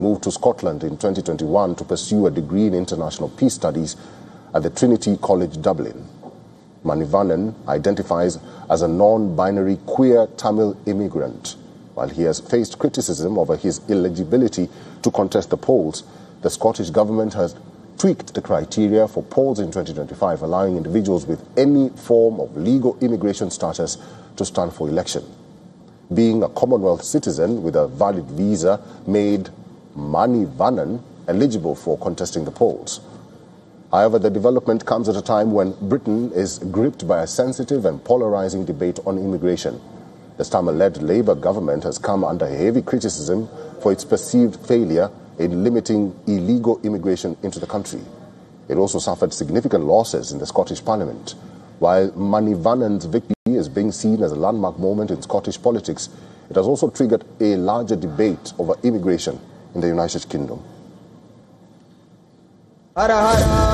moved to Scotland in 2021 to pursue a degree in international peace studies at the Trinity College, Dublin. Manivannan identifies as a non-binary queer Tamil immigrant. While he has faced criticism over his eligibility to contest the polls, the Scottish government has tweaked the criteria for polls in 2025, allowing individuals with any form of legal immigration status to stand for election. Being a Commonwealth citizen with a valid visa made Manivannan eligible for contesting the polls. However, the development comes at a time when Britain is gripped by a sensitive and polarizing debate on immigration. The Starmer-led Labour government has come under heavy criticism for its perceived failure in limiting illegal immigration into the country. It also suffered significant losses in the Scottish Parliament. While Manivannan's victory is being seen as a landmark moment in Scottish politics, it has also triggered a larger debate over immigration in the United Kingdom. Hara Hara.